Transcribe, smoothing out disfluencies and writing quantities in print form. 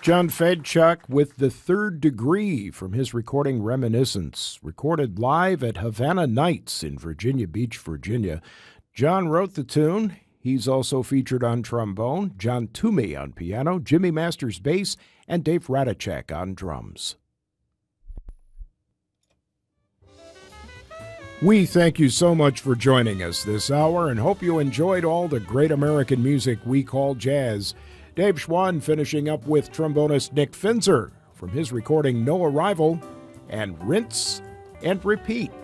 John Fedchuk with The Third Degree from his recording Reminiscence, recorded live at Havana Nights in Virginia Beach, Virginia. John wrote the tune. He's also featured on trombone, John Toomey on piano, Jimmy Masters bass, and Dave Radicek on drums. We thank you so much for joining us this hour and hope you enjoyed all the great American music we call jazz. Dave Schwann finishing up with trombonist Nick Finzer from his recording No Arrival and Rinse and Repeat.